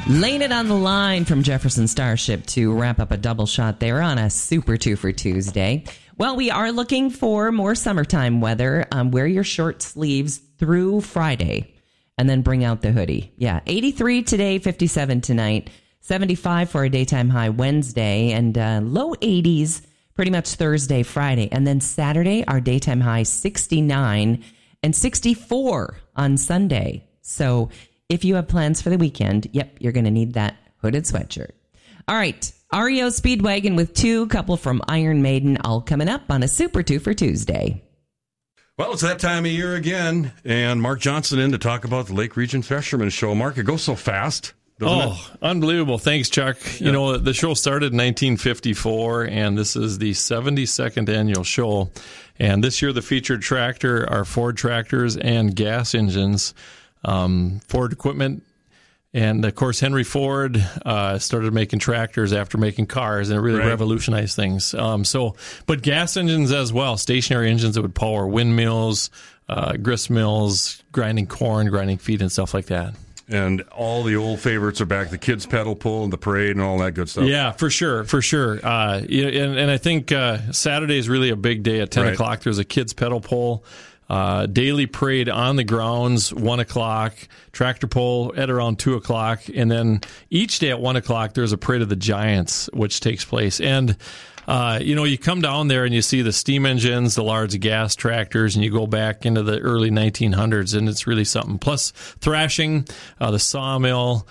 Laying it on the line from Jefferson Starship to wrap up a double shot there on a Super 2 for Tuesday. Well, we are looking for more summertime weather. Wear your short sleeves through Friday and then bring out the hoodie. Yeah, 83 today, 57 tonight, 75 for a daytime high Wednesday, and low 80s pretty much Thursday, Friday. And then Saturday, our daytime high 69 and 64 on Sunday. So if you have plans for the weekend, yep, you're going to need that hooded sweatshirt. All right, REO Speedwagon with two, couple from Iron Maiden, all coming up on a Super 2 for Tuesday. Well, it's that time of year again, and Mark Johnson in to talk about the Lake Region Fisherman Show. Mark, it goes so fast, doesn't it? Unbelievable. Thanks, Chuck. Yeah. You know, the show started in 1954, and this is the 72nd annual show. And this year, the featured tractor are Ford tractors and gas engines. Ford equipment, and of course Henry Ford started making tractors after making cars, and it really revolutionized things. But gas engines as well, stationary engines that would power windmills, grist mills, grinding corn, grinding feed, and stuff like that. And all the old favorites are back, the kids pedal pull and the parade and all that good stuff. Yeah, for sure. And I think Saturday is really a big day. At 10 o'clock, there's a kids pedal pull. Daily parade on the grounds, 1 o'clock, tractor pull at around 2 o'clock, and then each day at 1 o'clock there's a parade of the Giants, which takes place. And you come down there and you see the steam engines, the large gas tractors, and you go back into the early 1900s, and it's really something. Plus thrashing, the sawmill,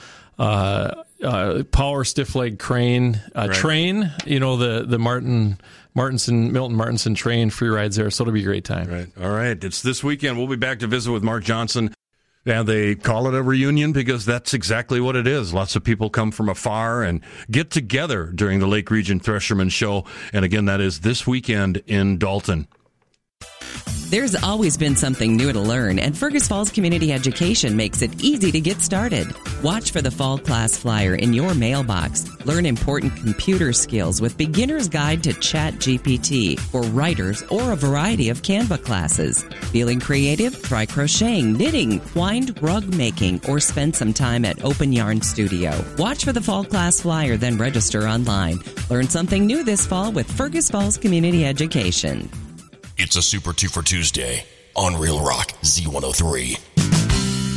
power stiff leg crane, train, the Milton Martinson train free rides there, so it'll be a great time. Right. All right. It's this weekend. We'll be back to visit with Mark Johnson. And they call it a reunion because that's exactly what it is. Lots of people come from afar and get together during the Lake Region Thresherman Show. And again, that is this weekend in Dalton. There's always been something new to learn, and Fergus Falls Community Education makes it easy to get started. Watch for the fall class flyer in your mailbox. Learn important computer skills with Beginner's Guide to ChatGPT for writers or a variety of Canva classes. Feeling creative? Try crocheting, knitting, twined rug making, or spend some time at Open Yarn Studio. Watch for the fall class flyer, then register online. Learn something new this fall with Fergus Falls Community Education. It's a Super 2 for Tuesday on Real Rock Z103.